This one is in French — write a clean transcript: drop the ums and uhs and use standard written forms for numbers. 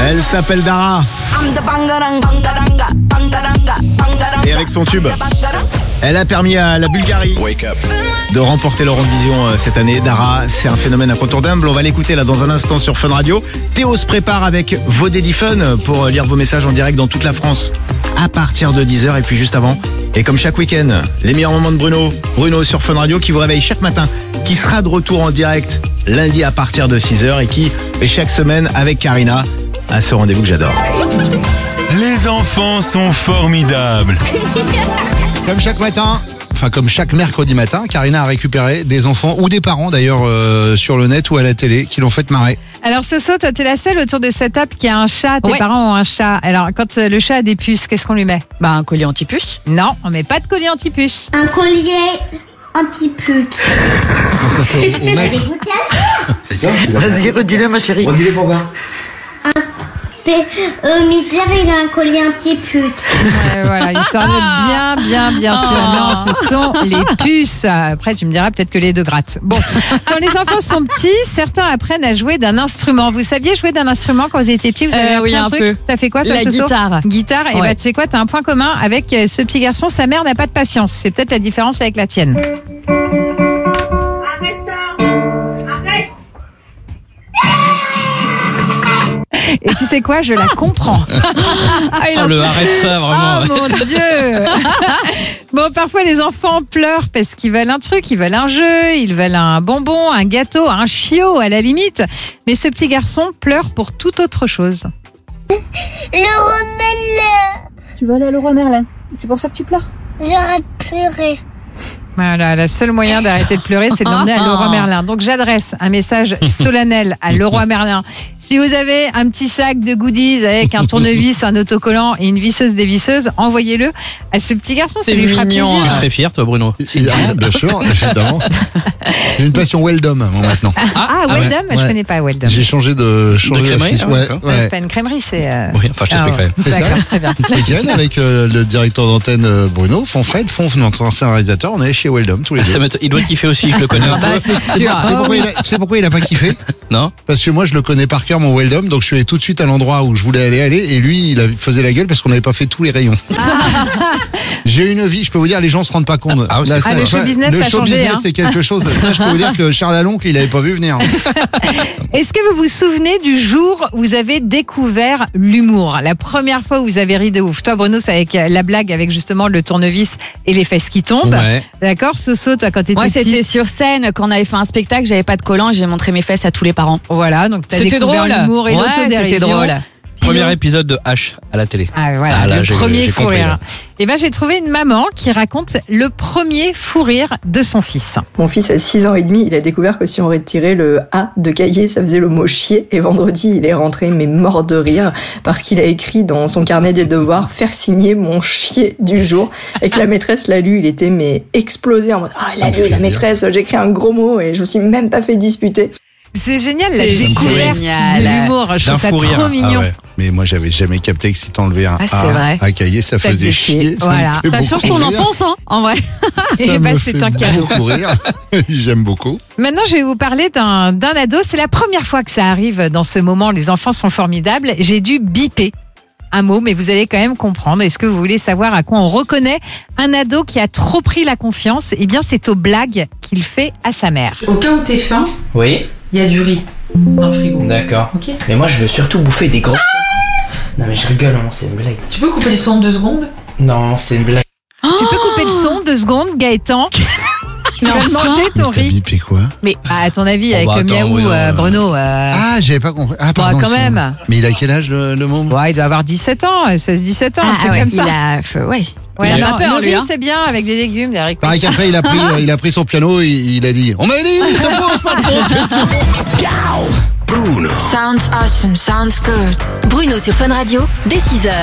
Elle s'appelle Dara. Et avec son tube, elle a permis à la Bulgarie de remporter l'Eurovision cette année. Dara, c'est un phénomène incontournable. On va l'écouter là dans un instant sur Fun Radio. Théo se prépare avec vos Daddy Fun pour lire vos messages en direct dans toute la France à partir de 10h. Et puis juste avant, et comme chaque week-end, les meilleurs moments de Bruno sur Fun Radio qui vous réveille chaque matin, qui sera de retour en direct lundi à partir de 6h et qui est chaque semaine avec Karina à ce rendez-vous que j'adore. Les enfants sont formidables. Comme chaque matin, enfin comme chaque mercredi matin, Karina a récupéré des enfants ou des parents d'ailleurs sur le net ou à la télé qui l'ont fait marrer. Alors Soso, toi t'es la seule autour de cette table qui a un chat, tes parents ont un chat. Alors quand le chat a des puces, qu'est-ce qu'on lui met? Un collier anti-puce. Non, on met pas de collier anti-puce. Un collier anti-pute. Ça c'est au maître. Vas-y, redis-le ma chérie. Redis-le pour voir. Mister, il a un collier anti-pute. Voilà, histoire de bien sûr. Non, ce sont les puces. Après, tu me diras peut-être que les deux grattent. Bon, quand les enfants sont petits, certains apprennent à jouer d'un instrument. Vous saviez jouer d'un instrument quand vous étiez petit? Vous avez appris un truc peu. T'as fait quoi toi, La Soso? guitare. Et bah tu sais quoi, t'as un point commun avec ce petit garçon. Sa mère n'a pas de patience. C'est peut-être la différence avec la tienne. Arrête ça. Arrête. Et tu sais quoi, je la comprends. Arrête ça, vraiment. Oh mon Dieu. Bon, parfois les enfants pleurent parce qu'ils veulent un truc, ils veulent un jeu, ils veulent un bonbon, un gâteau, un chiot à la limite. Mais ce petit garçon pleure pour toute autre chose. Le remède. Tu veux aller à Leroy Merlin. C'est pour ça que tu pleures. J'arrête de pleurer. Voilà, le seul moyen d'arrêter de pleurer, c'est de l'emmener à Leroy Merlin. Donc j'adresse un message solennel à Leroy Merlin. Si vous avez un petit sac de goodies avec un tournevis, un autocollant et une visseuse dévisseuse, envoyez-le à ce petit garçon, ça lui fera plaisir. Tu serais fier, toi, Bruno? Bien sûr, évidemment. J'ai une passion Weldom moi maintenant. Weldom, je connais pas Weldom. J'ai changé de crèmerie. C'est pas une crèmerie, c'est... Oui, enfin, je t'expliquerai. D'accord, très bien. Et Yann, avec le directeur d'antenne Bruno, Fonfred, notre ancien réalisateur, on est chez Weldom tous les deux. Il doit kiffer aussi, je le connais un peu. C'est sûr. Tu sais pourquoi il a pas kiffé? Non? Parce que moi je le connais par cœur, mon Weldom, donc je suis allé tout de suite à l'endroit où je voulais aller, et lui il faisait la gueule parce qu'on n'avait pas fait tous les rayons. J'ai une vie, je peux vous dire, les gens se rendent pas compte. Le show business le a show changé. business c'est quelque chose. Ça, je peux vous dire que Charles Aloncle, il avait pas vu venir. Est-ce que vous vous souvenez du jour où vous avez découvert l'humour? La première fois où vous avez ri de ouf. Toi, Bruno, c'est avec la blague avec justement le tournevis et les fesses qui tombent. Ouais. D'accord? Soso, toi, quand t'étais Moi, petit. c'était sur scène quand on avait fait un spectacle, j'avais pas de collant et j'ai montré mes fesses à tous les parents. Voilà, donc t'as C'était découvert drôle. l'humour et l'autodérision. C'était drôle. Premier épisode de H à la télé. Ah voilà, Ah, là, le j'ai premier fou compris, rire. là. Et ben j'ai trouvé une maman qui raconte le premier fou rire de son fils. Mon fils a 6 ans et demi, il a découvert que si on retirait le A de cahier, ça faisait le mot chier. Et vendredi, il est rentré mais mort de rire parce qu'il a écrit dans son carnet des devoirs « Faire signer mon chier du jour ». Et que la maîtresse l'a lu, il était mais explosé en mode « Ah, elle a lu la maîtresse, j'ai écrit un gros mot et je me suis même pas fait disputer ». C'est génial la C'est découverte génial. de l'humour. Je trouve ça fou rire. trop mignon. Ouais. Mais moi j'avais jamais capté que si t'enlevais un Ah, c'est vrai. A à cahier, ça Ça faisait faisait chier. chier. Voilà. me fait Ça change beaucoup ton rire. enfance, en vrai. Et Ça bah, me c'est fait un cadeau. beaucoup rire. J'aime beaucoup. Maintenant, je vais vous parler d'un ado. C'est la première fois que ça arrive dans ce moment. Les enfants sont formidables. J'ai dû biper un mot, mais vous allez quand même comprendre. Est-ce que vous voulez savoir à quoi on reconnaît un ado qui a trop pris la confiance? Eh bien, c'est aux blagues qu'il fait à sa mère. Au cas où t'es faim, Oui, il y a du riz dans le frigo. d'accord. Ok. Mais moi, je veux surtout bouffer des gros. Non, mais je rigole, non, c'est une blague. Tu peux couper le son en 2 secondes? Non, c'est une blague. Tu peux couper le son 2 secondes, Gaëtan? Tu vas le manger ton T'as riz. bipé quoi? Mais à ton avis, Oh, avec bah, le attends, miaou, oui, Bruno. Ah, j'avais pas compris. Ah, pardon. quand excuse-moi. même. Mais il a quel âge le môme? Ouais, il doit avoir 17 ans, 16-17 ans, un truc comme ça. Ouais, Il a non, pas peur, le lui, riz, hein. c'est bien avec des légumes, des haricots. Pareil qu'après, il a pris son piano et il a dit « On m'a dit, ça pose pas trop de questions !» Bruno. Sounds awesome, sounds good. Bruno sur Fun Radio, dès 6h.